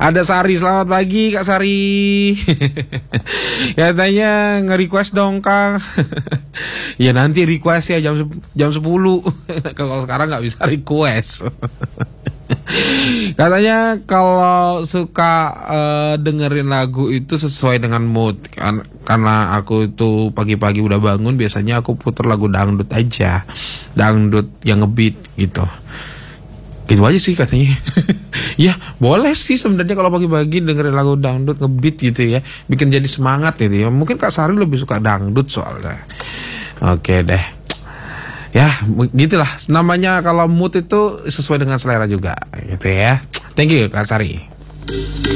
Ada Sari, selamat pagi Kak Sari. Katanya nge-request dong Kang. Ya nanti request ya jam 10. Kalau sekarang nggak bisa request. Katanya kalau suka dengerin lagu itu sesuai dengan mood karena aku itu pagi-pagi udah bangun biasanya aku puter lagu dangdut aja, dangdut yang ngebeat gitu. Gitu aja sih katanya. Ya boleh sih sebenarnya kalau pagi-pagi dengerin lagu dangdut ngebeat gitu ya, bikin jadi semangat gitu ya. Mungkin Kak Sari lebih suka dangdut soalnya. Oke deh. Ya gitulah namanya, kalau mood itu sesuai dengan selera juga gitu ya. Thank you Kak Sari.